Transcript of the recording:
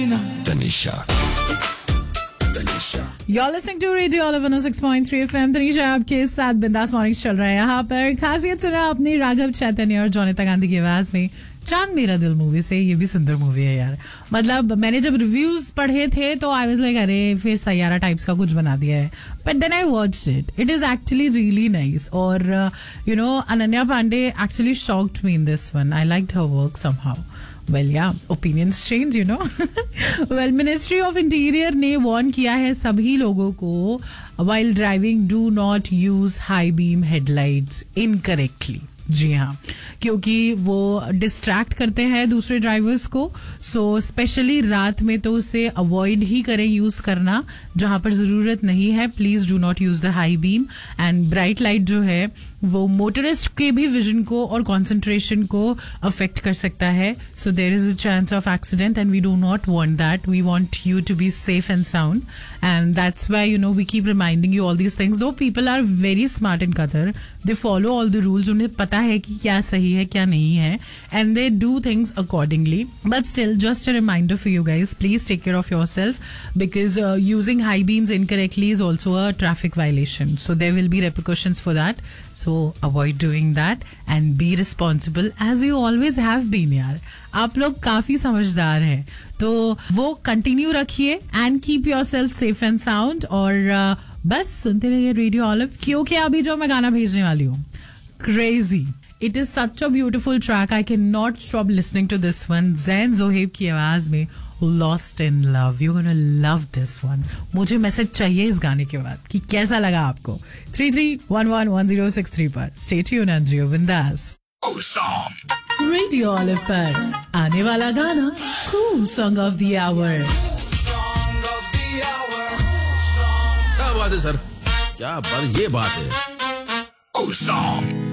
Tanisha. You're listening to Radio Olive 106.3 FM. Tanisha आपके साथ बिंदास मॉर्निंग चल रहा है यहाँ पर. खासियत सुना अपनी राघव चैतन्य और जोनिता गांधी की आवाज में चांद मेरा दिल मूवी से. ये भी सुंदर मूवी है यार. मतलब मैंने जब रिव्यूज पढ़े थे तो आई वाज लाइक अरे फिर सैयारा टाइप्स का कुछ बना दिया है. But then I watched it. It is actually really nice. और you know Ananya Pandey actually shocked me in this one. I liked her work somehow. Well, yeah, opinions change, you know. Well, Ministry of Interior ने warn किया है सभी लोगों को while driving do not use high beam headlights incorrectly. जी हाँ, क्योंकि वो distract करते हैं दूसरे ड्राइवर्स को. सो स्पेशली रात में तो उसे अवॉइड ही करें यूज करना. जहाँ पर ज़रूरत नहीं है please do not use the high beam. And bright light जो है वो मोटरिस्ट के भी विजन को और कॉन्सेंट्रेशन को अफेक्ट कर सकता है. So there is a chance of accident and we do not want that. We want you to be safe and sound. And that's why you know we keep reminding you all these things. दो people are very smart in Qatar. They follow all the rules. उन्हें पता है कि क्या सही है क्या नहीं है and they do things accordingly. But still just a reminder for you guys, please take care of your self because using high beams incorrectly is also a traffic violation. So there will be repercussions for that. So avoid doing that and be responsible as you always have been यार. आप लोग काफी समझदार हैं तो वो continue रखिए and keep yourself safe and sound. और बस सुनते रहिए रेडियो ऑलिव, क्योंकि अभी जो मैं गाना भेजने वाली हूँ crazy. It is such a beautiful track. I cannot stop listening to this one. Zain Zohaib की आवाज में Lost in Love. You're gonna love this one. मुझे मैसेज चाहिए इस गाने के बाद कि कैसा लगा आपको. 33111063 पर. Stay tuned and जियो बिंदास. रेडियो ऑलिव पर आने वाला गाना Cool Song of the Hour. क्या बात है सर, क्या बात, ये बात है. Cool Song.